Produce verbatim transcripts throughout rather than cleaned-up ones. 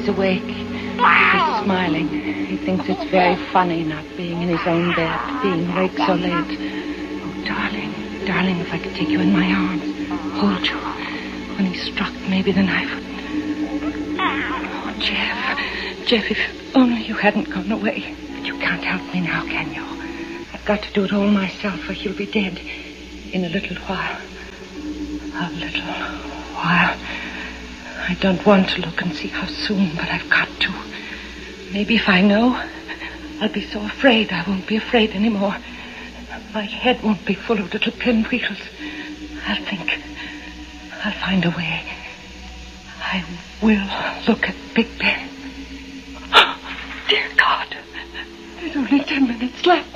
He's awake. He's smiling. He thinks it's very funny not being in his own bed, being awake so late. Oh, darling, darling, if I could take you in my arms, hold you. When he struck, maybe the knife would... Oh, Jeff, Jeff, if only you hadn't gone away. But you can't help me now, can you? I've got to do it all myself, or he'll be dead in a little while. A little while. I don't want to look and see how soon, but I've got to. Maybe if I know, I'll be so afraid I won't be afraid anymore. My head won't be full of little pinwheels. I'll think. I'll find a way. I will look at Big Ben. Oh, dear God. There's only ten minutes left.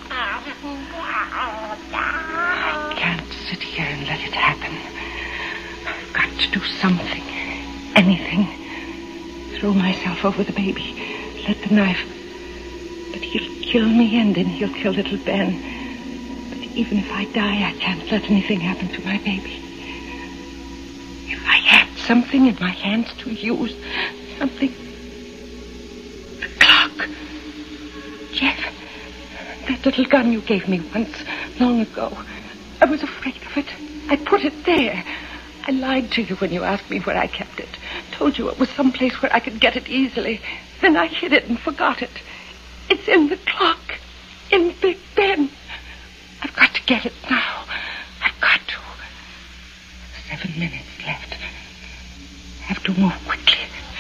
I can't sit here and let it happen. I've got to do something. Anything. Throw myself over the baby. Let the knife. But he'll kill me and then he'll kill little Ben. But even if I die, I can't let anything happen to my baby. If I had something in my hands to use, something... The clock. Jeff, that little gun you gave me once, long ago. I was afraid of it. I put it there. I lied to you when you asked me where I kept it. Told you it was someplace where I could get it easily. Then I hid it and forgot it. It's in the clock. In Big Ben. I've got to get it now. I've got to. Seven minutes left. Have to move quickly.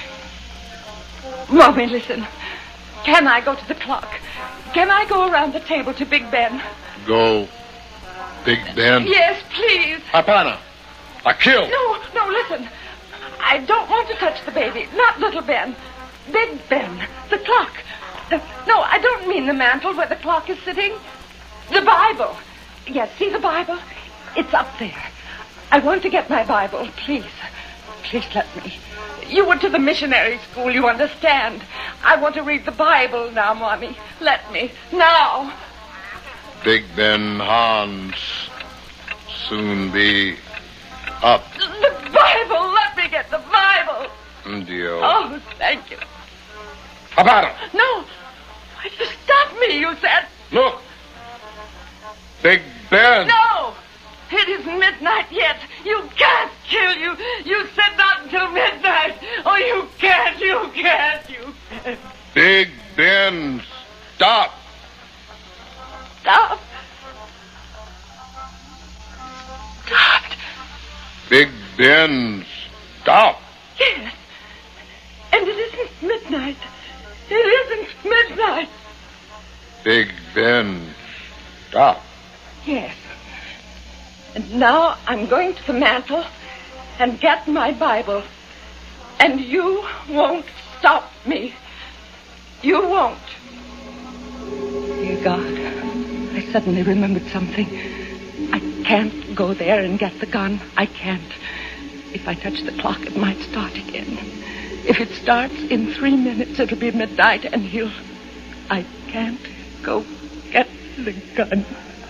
Mommy, listen. Can I go to the clock? Can I go around the table to Big Ben? Go. Big Ben? Yes, please. Hapana. I killed. No, no, listen. I don't want to touch the baby. Not little Ben. Big Ben. The clock. Uh, no, I don't mean the mantel where the clock is sitting. The Bible. Yes, see the Bible? It's up there. I want to get my Bible, please. Please let me. You went to the missionary school, you understand. I want to read the Bible now, Mommy. Let me. Now. Big Ben Hans soon be up. The Bible! Let me get the Bible! Dio. Oh, thank you. How about him? No. Why'd you stop me, you said? Look. Big Ben. No. It isn't midnight yet. You can't kill you. You said not until midnight. Oh, you can't. You can't. You can't. Big Ben, stop. Stop. Stopped. Big Ben, stop. Yes. And it isn't midnight. It isn't midnight. Big Ben, stop. Yes. And now I'm going to the mantel and get my Bible. And you won't stop me. You won't. Dear God, I suddenly remembered something. I can't go there and get the gun. I can't. If I touch the clock, it might start again. If it starts in three minutes, it'll be midnight, and he'll... I can't go get the gun.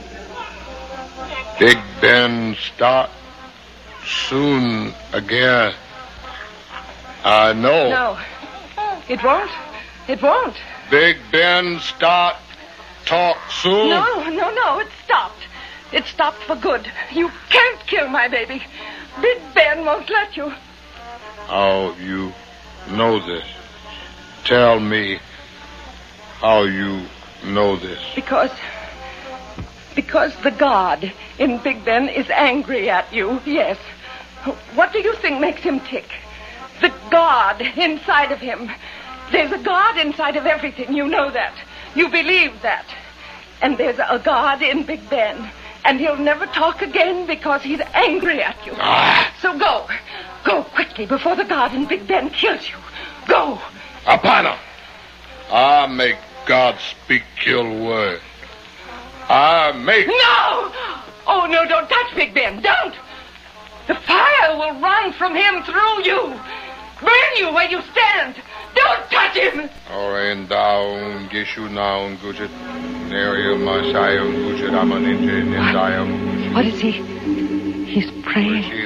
Big Ben start soon again. I know. No, it won't. It won't. Big Ben start talk soon. No, no, no, it stopped. It stopped for good. You can't kill my baby. Big Ben won't let you. How you know this? Tell me how you know this. Because... Because the God in Big Ben is angry at you, yes. What do you think makes him tick? The God inside of him. There's a God inside of everything, you know that. You believe that. And there's a God in Big Ben. And he'll never talk again because he's angry at you. Ah. So go. Go quickly before the God in Big Ben kills you. Go. Apana. I make God speak kill word. I make... No! Oh, no, don't touch Big Ben. Don't! The fire will run from him through you. Burn you where you stand. Don't touch him! Oren down, Gishu now, Gujit, Neria, Masayam, Gujit, Amaninja, Nindayam. What is he? He's praying.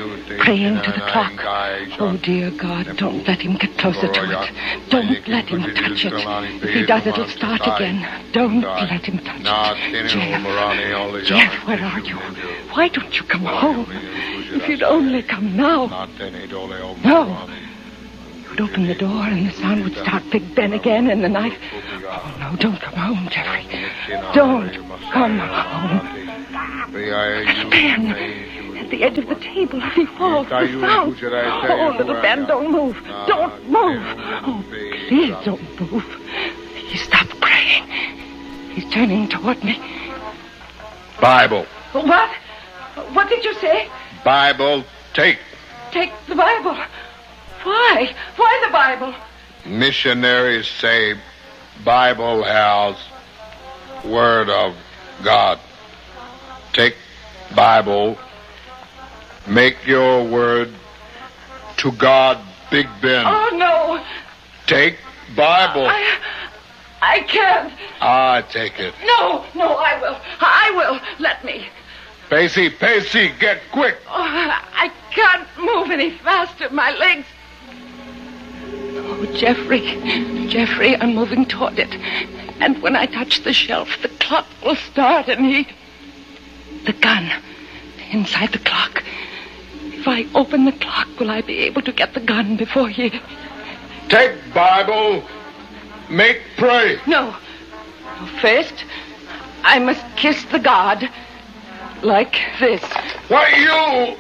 praying to the clock. Oh, dear God, don't let him get closer to it. Don't let him touch it. If he does, it'll start again. Don't let him touch it. Jeff, Jeff, where are you? Why don't you come home? If you'd only come now. No. You'd open the door and the sound would start Big Ben again and the knife. Oh, no, don't come home, Jeffrey. Don't come home. Ben, at the edge of the table, he falls. The sound. Oh, little Ben, don't move. Don't move. Oh, please don't move. He stopped praying. He's turning toward me. Bible. What? What did you say? Bible, take. Take the Bible. Why? Why the Bible? Missionaries say Bible has Word of God. Take Bible, make your word to God, Big Ben. Oh, no. Take Bible. I, I can't. I take it. No, no, I will. I will. Let me. Pacey, Pacey, get quick. Oh, I can't move any faster. My legs. Oh, Jeffrey. Jeffrey, I'm moving toward it. And when I touch the shelf, the clock will start and he... The gun. Inside the clock. If I open the clock, will I be able to get the gun before he... Take Bible. Make pray. No. No. First, I must kiss the God. Like this. Why, you...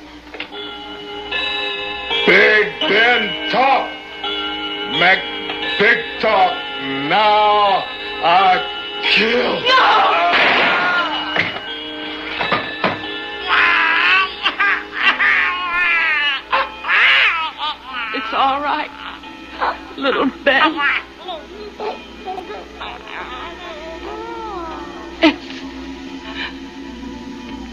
Big Ben talk. Make big talk. Now I kill. No! It's all right, little Ben.